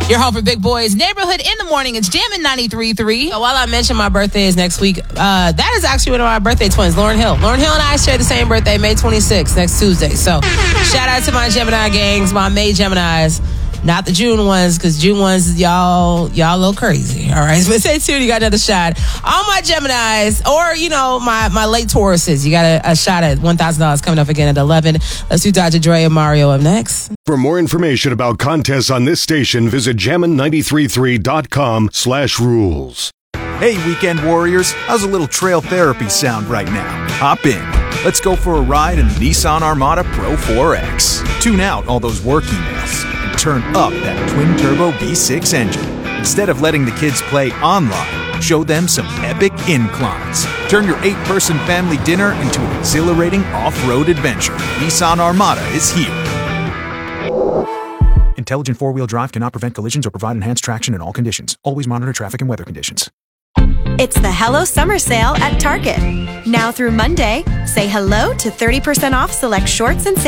Your home for big boys. Neighborhood in the morning. It's Jammin' 93.3. So while I mentioned my birthday is next week, that is actually one of my birthday twins, Lauryn Hill. Lauryn Hill and I share the same birthday, May 26th, next Tuesday. So shout out to my Gemini gangs, my May Geminis. Not the June ones, because June ones, y'all a little crazy. All right, but stay tuned. You got another shot. All my Geminis, or, my late Tauruses. You got a shot at $1,000 coming up again at 11. Let's do Dr. Dre and Mario up next. For more information about contests on this station, visit jammin933.com/rules. Hey, weekend warriors. How's a little trail therapy sound right now? Hop in. Let's go for a ride in the Nissan Armada Pro 4X. Tune out all those work emails and turn up that twin-turbo V6 engine. Instead of letting the kids play online, show them some epic inclines. Turn your 8-person family dinner into an exhilarating off-road adventure. Nissan Armada is here. Intelligent four-wheel drive cannot prevent collisions or provide enhanced traction in all conditions. Always monitor traffic and weather conditions. It's the Hello Summer Sale at Target. Now through Monday, say hello to 30% off select shorts and